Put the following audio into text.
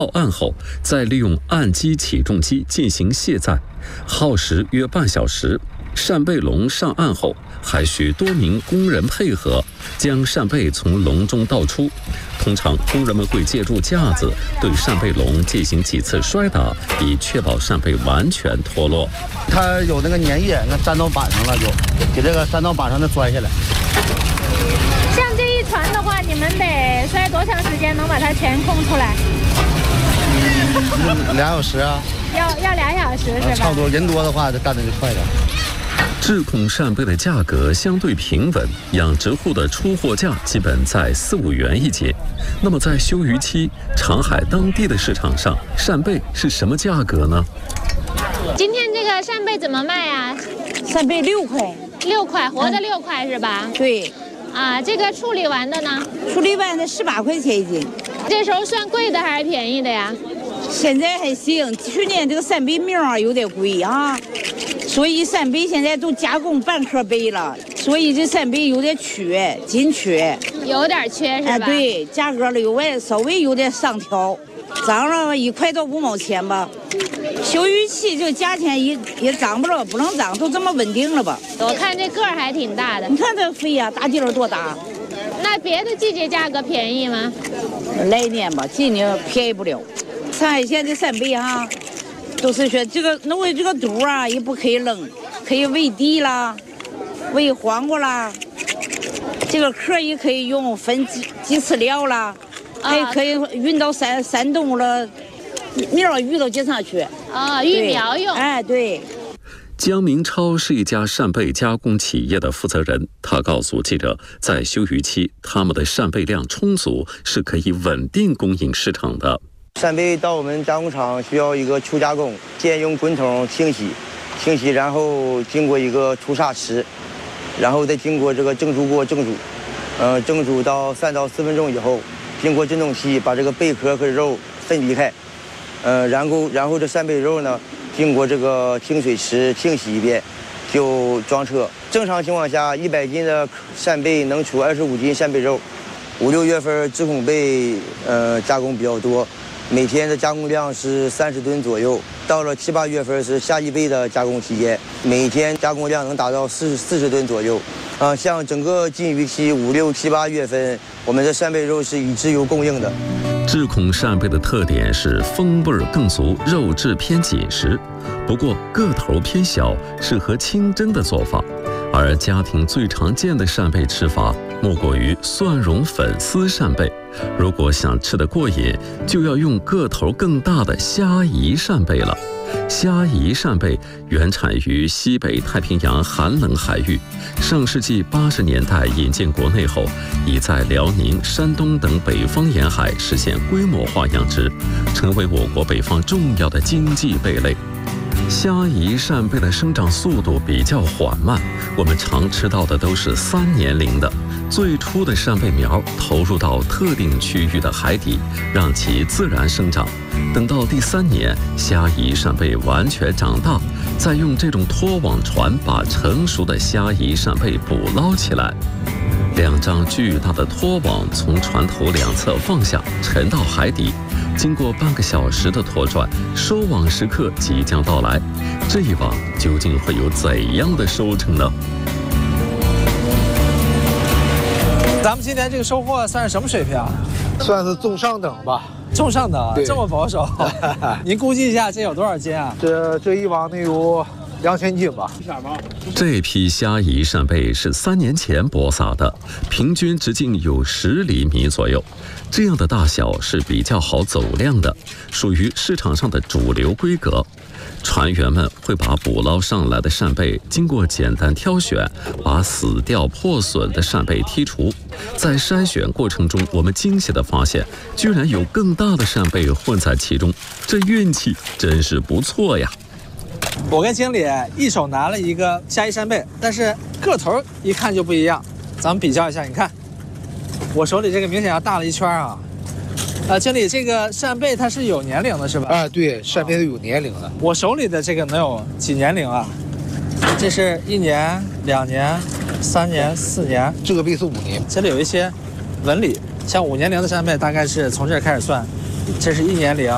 到岸后，再利用岸基起重机进行卸载，耗时约半小时。扇贝笼上岸后，还需多名工人配合，将扇贝从笼中倒出。通常，工人们会借助架子对扇贝笼进行几次摔打，以确保扇贝完全脱落。 它有那个粘液，那粘到板上了就给这个粘到板上的摔下来。 像这一船的话，你们得摔多长时间能把它全空出来 ？2小时啊。 要2小时是吧？ 差不多，人多的话，这干的就快点。 制控扇贝的价格相对平稳，养殖户的出货价基本在4、5元一斤。那么在休渔期，长海当地的市场上，扇贝是什么价格呢？ 今天这个扇贝怎么卖啊？ 扇贝6块 ，6块，活的6块是吧？ 对。 啊，这个处理完的呢？ 处理完的18块钱一斤。 这时候算贵的还是便宜的呀？ 现在还行，去年这个扇贝苗啊有点贵啊，所以扇贝现在都加工半颗贝了，所以这扇贝有点紧缺， 有点缺是吧？ 对，价格稍微有点上调，涨了1块到5毛钱吧。休渔期这个价钱也涨不了，不能涨，都这么稳定了吧？ 我看这个儿还挺大的， 你看这肥呀，大劲儿多大。 那别的季节价格便宜吗？ 来年吧，今年便宜不了。上海县的扇贝哈，都是说这个弄的这个肚啊也不可以扔，可以喂地啦，喂黄瓜啦，这个壳也可以用分鸡饲料啦，还可以运到山东了，苗育到街上去。 育苗用。 哎，对。 江明超是一家扇贝加工企业的负责人，他告诉记者，在休渔期，他们的扇贝量充足，是可以稳定供应市场的。 扇贝到我们加工厂需要一个初加工，先用滚筒清洗，然后经过一个除沙池，然后再经过这个蒸煮锅蒸煮，蒸煮到3到4分钟以后，经过震动器把这个贝壳和肉分离开，然后这扇贝肉呢，经过这个清水池清洗一遍，就装车。正常情况下，100斤的扇贝能出25斤扇贝肉。5、6月份制空贝加工比较多。每天的加工量是30吨左右，到了7、8月份是夏季贝的加工期间，每天加工量能达到40吨左右。像整个禁渔期5、6、7、8月份，我们的扇贝肉是以自由供应的。 制孔扇贝的特点是风味更足，肉质偏紧实，不过个头偏小，适合清蒸的做法。而家庭最常见的扇贝吃法，莫过于蒜蓉粉丝扇贝。如果想吃得过瘾，就要用个头更大的虾夷扇贝了。虾夷扇贝原产于西北太平洋寒冷海域，上世纪80年代引进国内后，已在辽宁、山东等北方沿海实现规模化养殖，成为我国北方重要的经济贝类。虾夷扇贝的生长速度比较缓慢，我们常吃到的都是3年龄的。最初的扇贝苗投入到特定区域的海底，让其自然生长。等到第3年，虾夷扇贝完全长大，再用这种拖网船把成熟的虾夷扇贝捕捞起来。2张巨大的拖网从船头2侧放下，沉到海底。经过半个小时的拖转，收网时刻即将到来。这一网究竟会有怎样的收成呢？ 咱们今年这个收获算是什么水平啊？ 算是中上等吧。 中上等，这么保守？您估计一下这有多少斤啊？ 这一网得有2000斤吧。 这批虾夷扇贝是3年前播撒的，平均直径有10厘米左右。这样的大小是比较好走量的，属于市场上的主流规格。船员们会把捕捞上来的扇贝经过简单挑选，把死掉破损的扇贝剔除。在筛选过程中，我们惊喜地发现，居然有更大的扇贝混在其中，这运气真是不错呀！ 我跟经理一手拿了一个虾夷扇贝，但是个头一看就不一样。咱们比较一下，你看，我手里这个明显要大了一圈啊。经理，这个扇贝它是有年龄的是吧？ 对，扇贝是有年龄的。 我手里的这个能有几年龄啊？这是1年、2年、3年、4年， 这个贝是5年。 这里有一些纹理，像5年龄的扇贝大概是从这儿开始算，这是1年龄。